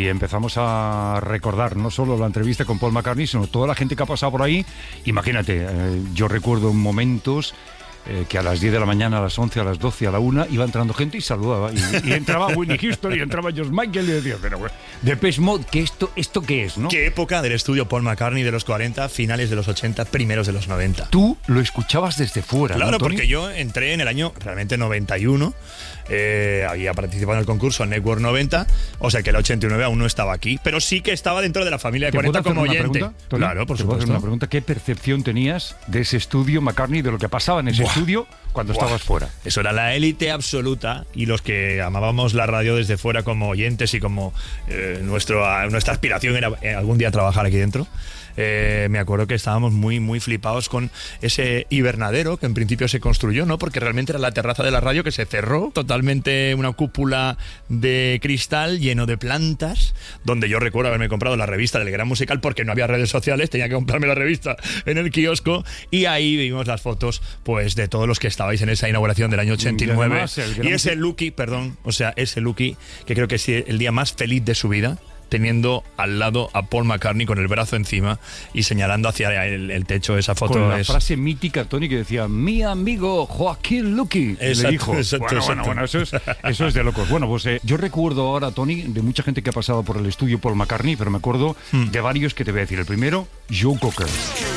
y empezamos a recordar no solo la entrevista con Paul McCartney, sino toda la gente que ha pasado por ahí. Imagínate, yo recuerdo momentos que a las 10 de la mañana, a las 11, a las 12, a la 1 iba entrando gente y saludaba. Y entraba Whitney Houston y entraba George Michael y decía, pero Depeche Mode, ¿qué esto qué es, no? ¿Qué época del estudio Paul McCartney de los 40, finales de los 80, primeros de los 90? Tú lo escuchabas desde fuera, claro, ¿no, Tony? Porque yo entré en el año realmente 91, había participado en el concurso Network 90, o sea que el 89 aún no estaba aquí, pero sí que estaba dentro de la familia de 40 como oyente. Claro, por supuesto. supuesto. Una pregunta, ¿qué percepción tenías de ese estudio McCartney, de lo que pasaba en ese estudio cuando estabas fuera? Eso era la élite absoluta, y los que amábamos la radio desde fuera como oyentes y como nuestra aspiración era algún día trabajar aquí dentro. Me acuerdo que estábamos muy, muy flipados con ese hibernadero que en principio se construyó, ¿no? Porque realmente era la terraza de la radio que se cerró, totalmente una cúpula de cristal lleno de plantas, donde yo recuerdo haberme comprado la revista del Gran Musical porque no había redes sociales, tenía que comprarme la revista en el kiosco, y ahí vimos las fotos pues de todos los que estabais en esa inauguración del año 89. Y, además, ese Lucky, ese Lucky, que creo que es el día más feliz de su vida, teniendo al lado a Paul McCartney con el brazo encima y señalando hacia el techo. Esa foto con la frase mítica, Tony, que decía, mi amigo Joaquín Luqui, le dijo. Bueno, eso es de locos. Bueno, pues yo recuerdo ahora, Tony, de mucha gente que ha pasado por el estudio Paul McCartney, pero me acuerdo de varios que te voy a decir. El primero, Joe Cocker.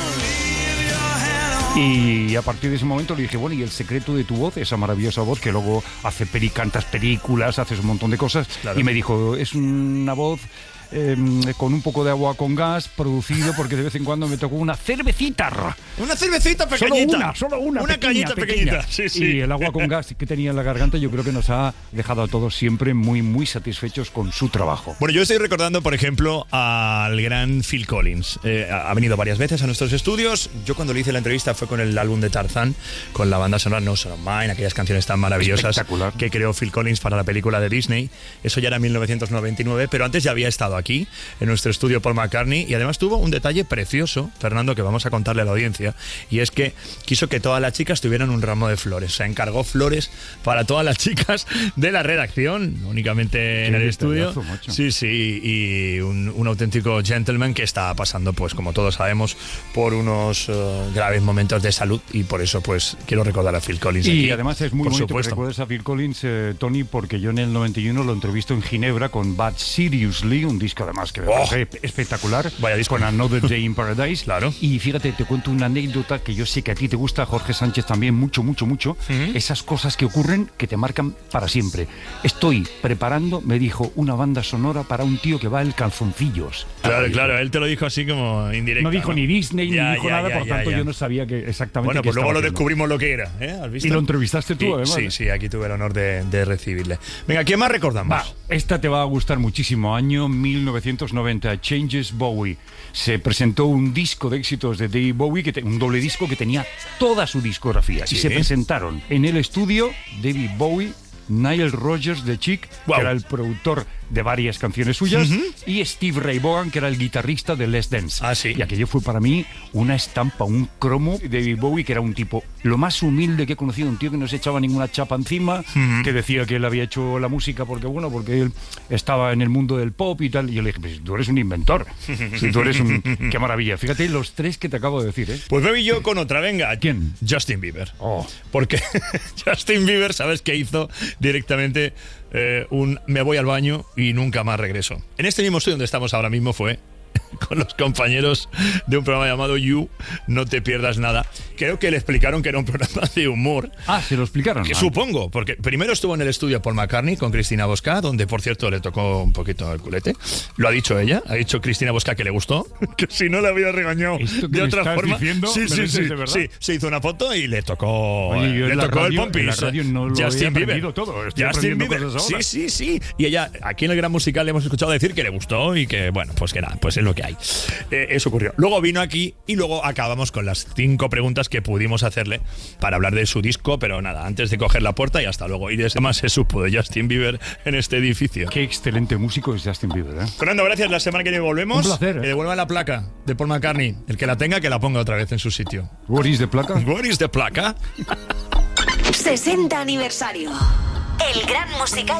Y a partir de ese momento le dije, bueno, ¿y el secreto de tu voz? Esa maravillosa voz que luego cantas películas, haces un montón de cosas. Claro. Y me dijo, es una voz con un poco de agua con gas, producido porque de vez en cuando me tocó una cervecita. Una cervecita pequeñita. Solo una cañita pequeñita. Sí, sí. Y el agua con gas que tenía en la garganta yo creo que nos ha dejado a todos siempre muy, muy satisfechos con su trabajo. Bueno, yo estoy recordando, por ejemplo, al gran Phil Collins. Ha venido varias veces a nuestros estudios. Yo cuando le hice la entrevista fue con el álbum de Tarzán, con la banda sonora No Son of Mine, aquellas canciones tan maravillosas que creó Phil Collins para la película de Disney. Eso ya era en 1999, pero antes ya había estado aquí en nuestro estudio Paul McCartney, y además tuvo un detalle precioso, Fernando, que vamos a contarle a la audiencia, y es que quiso que todas las chicas tuvieran un ramo de flores. O sea, encargó flores para todas las chicas de la redacción, únicamente en el estudio. Sí, y un auténtico gentleman que está pasando, pues como todos sabemos, por unos graves momentos de salud, y por eso pues quiero recordar a Phil Collins y aquí, además es muy bonito que recuerdes a Phil Collins, Tony, porque yo en el 91 lo entrevisto en Ginebra con Bad Seriously, un disco además que es espectacular. Vaya disco. Con Another Day in Paradise. Claro. Y fíjate, te cuento una anécdota que yo sé que a ti te gusta, Jorge Sánchez también, mucho. Esas cosas que ocurren que te marcan para siempre. Estoy preparando, me dijo, una banda sonora para un tío que va en calzoncillos. Claro, él te lo dijo así como indirecto. No dijo ni Disney, ni dijo nada, por tanto yo no sabía que exactamente. Bueno, pues luego lo descubrimos lo que era, ¿has visto? Y lo entrevistaste tú, además. Sí, aquí tuve el honor de recibirle. Venga, ¿quién más recordamos? Esta te va a gustar muchísimo. Año 1990, Changes Bowie. Se presentó un disco de éxitos de David Bowie, un doble disco que tenía toda su discografía. ¿Sí? Y se presentaron en el estudio David Bowie, Nile Rodgers de Chic, que era el productor de varias canciones suyas, y Steve Ray Vaughan, que era el guitarrista de Let's Dance. Y aquello fue para mí una estampa, un cromo de David Bowie, que era un tipo lo más humilde que he conocido, un tío que no se echaba ninguna chapa encima, que decía que él había hecho la música porque él estaba en el mundo del pop y tal. Y yo le dije, pues tú eres un inventor, si tú eres qué maravilla. Fíjate los tres que te acabo de decir, ¿eh? Pues voy yo con otra, venga. ¿Quién? Justin Bieber. Porque Justin Bieber, ¿sabes qué hizo? Directamente me voy al baño y nunca más regreso. En este mismo estudio donde estamos ahora mismo fue con los compañeros de un programa llamado You, No Te Pierdas Nada. Creo que le explicaron que era un programa de humor. ¿Se lo explicaron? Supongo, porque primero estuvo en el estudio Paul McCartney con Cristina Bosca, donde por cierto le tocó un poquito el culete. Lo ha dicho ella, ha dicho Cristina Bosca que le gustó, que si no le había regañado de otra forma. Sí, se hizo una foto y le tocó, el pompis. En la radio no lo Justin Bieber. Todo. Justin Bieber. Sí. Y ella, aquí en el Gran Musical le hemos escuchado decir que le gustó y que, bueno, pues que nada, pues es lo que hay. Eso ocurrió. Luego vino aquí y luego acabamos con las 5 preguntas que pudimos hacerle para hablar de su disco, pero nada, antes de coger la puerta y hasta luego. Y desde más se supo de Justin Bieber en este edificio. Qué excelente músico es Justin Bieber, ¿eh? Fernando, gracias. La semana que viene volvemos. Un placer. Que devuelva la placa de Paul McCartney. El que la tenga, que la ponga otra vez en su sitio. What is the placa? What is the placa? 60 aniversario. El Gran Musical